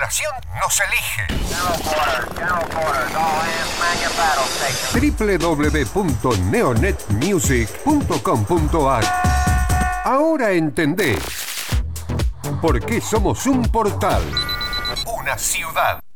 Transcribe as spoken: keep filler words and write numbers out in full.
nación nos elige. doble u doble u doble u punto neonet music punto com punto a r. Ahora entendés por qué somos un portal, una ciudad.